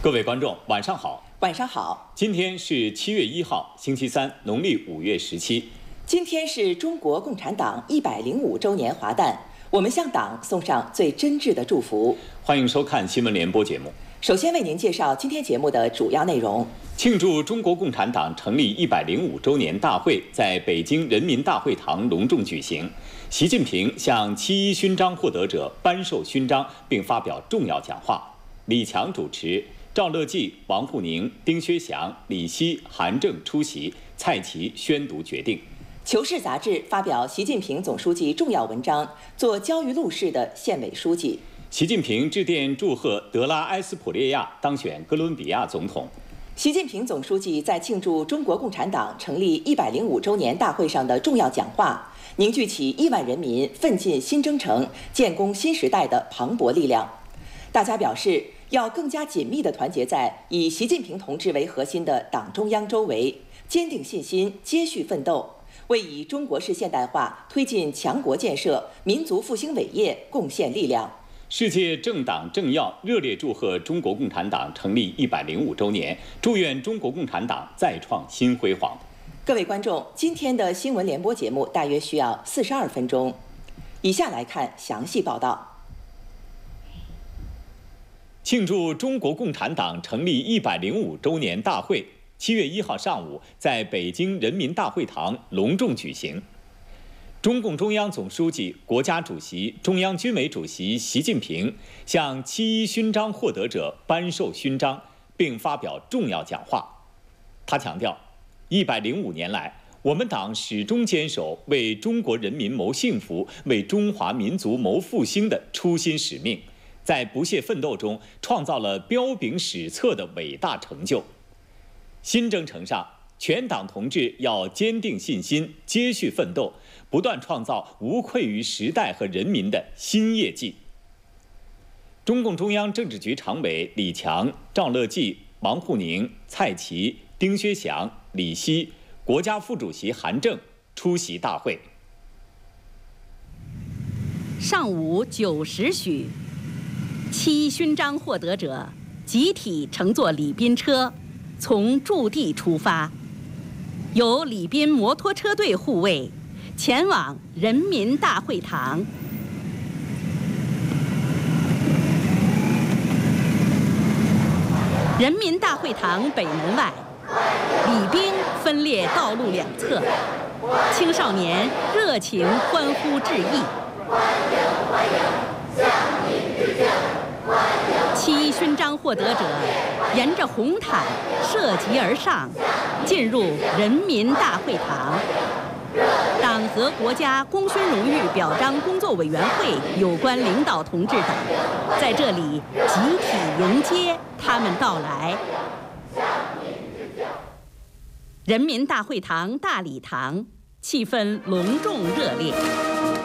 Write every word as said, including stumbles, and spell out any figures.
各位观众，晚上好。 晚上好。 今天是七月一号，星期三，农历五月十七。 今天是中国共产党一百零五周年华诞，我们向党送上最真挚的祝福。 欢迎收看新闻联播节目。 首先为您介绍今天节目的主要内容。 庆祝中国共产党成立一百零五周年大会在北京人民大会堂隆重举行。习近平向七一勋章获得者颁授勋章，并发表重要讲话。李强主持，赵乐际、王沪宁、丁薛祥、李希、韩正出席，蔡奇宣读决定。 求是杂志发表习近平总书记重要文章，做焦裕禄式的县委书记。 习近平致电祝贺德拉埃斯普列亚当选哥伦比亚总统。 习近平总书记在庆祝中国共产党成立一百零五周年大会上的重要讲话，凝聚起亿万人民奋进新征程、建功新时代的磅礴力量。大家表示，要更加紧密地团结在以习近平同志为核心的党中央周围，坚定信心，接续奋斗，为以中国式现代化推进强国建设、民族复兴伟业贡献力量。 世界政党政要热烈祝贺中国共产党成立一百零五周年，祝愿中国共产党再创新辉煌。 各位观众，今天的新闻联播节目大约需要四十二分钟，以下来看详细报道。 庆祝中国共产党成立一百零五周年大会，七月一号上午在北京人民大会堂隆重举行。中共中央总书记、国家主席、中央军委主席习近平向七一勋章获得者颁授勋章，并发表重要讲话。他强调，一百零五年来，我们党始终坚守为中国人民谋幸福、为中华民族谋复兴的初心使命，在不懈奋斗中创造了彪炳史册的伟大成就。新征程上，全党同志要坚定信心，接续奋斗，不断创造无愧于时代和人民的新业绩。中共中央政治局常委李强、赵乐际、王沪宁、蔡奇、丁薛祥、李希、国家副主席韩正出席大会。 上午九时许，七一勋章获得者集体乘坐礼宾车从驻地出发，由礼宾摩托车队护卫，前往人民大会堂。人民大会堂北门外，礼宾分列道路两侧，青少年热情欢呼致意。七一勋章获得者沿着红毯涉级而上，进入人民大会堂。党和国家功勋荣誉表彰工作委员会有关领导同志等在这里集体迎接他们到来。人民大会堂大礼堂气氛隆重热烈。